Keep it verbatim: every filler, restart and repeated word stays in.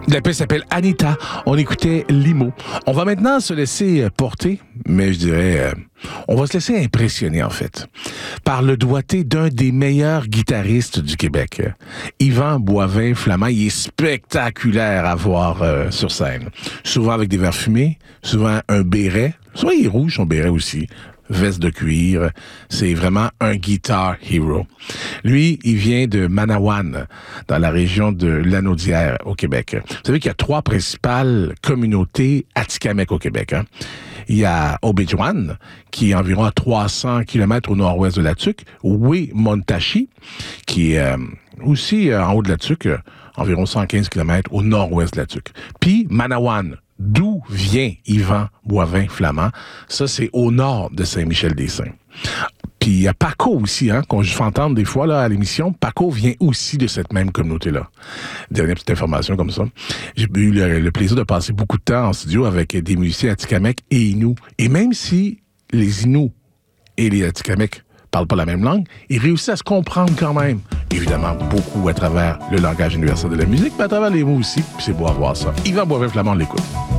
La pièce s'appelle Anita. On écoutait Limo. On va maintenant se laisser porter, mais je dirais, euh, on va se laisser impressionner, en fait, par le doigté d'un des meilleurs guitaristes du Québec. Yvan Boivin-Flamand, il est spectaculaire à voir euh, sur scène. Souvent avec des verres fumés, souvent un béret. Souvent il est rouge, son béret aussi. Veste de cuir. C'est vraiment un guitar hero. Lui, il vient de Manawan, dans la région de Lanaudière, au Québec. Vous savez qu'il y a trois principales communautés atikamekw au Québec. Hein? Il y a Obidjwan, qui est environ à trois cents kilomètres au nord-ouest de la Tuque. Wemontachi, qui est euh, aussi euh, en haut de la Tuque, euh, environ cent quinze kilomètres au nord-ouest de la Tuque. Puis Manawan, d'où vient Yvan Boivin-Flamand. Ça, c'est au nord de Saint-Michel-des-Saints. Puis il y a Paco aussi, hein, qu'on fait entendre des fois là, à l'émission. Paco vient aussi de cette même communauté-là. Dernière petite information comme ça. J'ai eu le, le plaisir de passer beaucoup de temps en studio avec des musiciens atikamekw et Innu. Et même si les Innu et les atikamekw parlent pas la même langue, ils réussissent à se comprendre quand même. Évidemment, beaucoup à travers le langage universel de la musique, mais à travers les mots aussi, puis c'est beau à voir ça. Yvan Boivin-Flamand, on l'écoute.